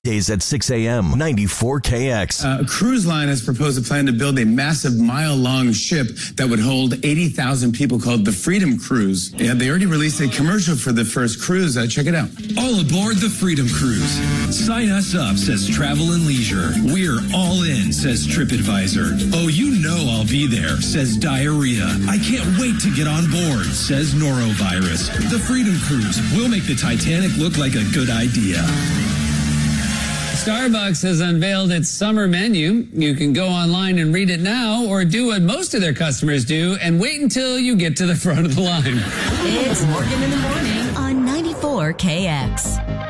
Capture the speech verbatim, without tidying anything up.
Days at six a.m. ninety-four K X. Uh, a cruise line has proposed a plan to build a massive mile-long ship that would hold eighty thousand people called the Freedom Cruise. Yeah, they already released a commercial for the first cruise. Uh, check it out. All aboard the Freedom Cruise. Sign us up, says Travel and Leisure. We're all in, says TripAdvisor. Oh, you know I'll be there, says Diarrhea. I can't wait to get on board, says Norovirus. The Freedom Cruise will make the Titanic look like a good idea. Starbucks has unveiled its summer menu. You can go online and read it now, or do what most of their customers do and wait until you get to the front of the line. It's Morgan in the Morning on ninety-four K X.